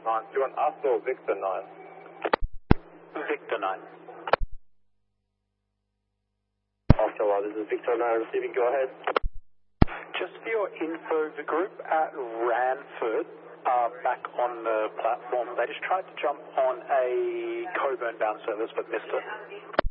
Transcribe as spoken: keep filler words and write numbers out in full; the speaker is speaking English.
nine. Do you want us or Victor nine? Victor nine. Oscar one, this is Victor nine receiving, go ahead. Just for your info, the group at Ranford are back on the platform. They just tried to jump on a Coburn bound service but missed it.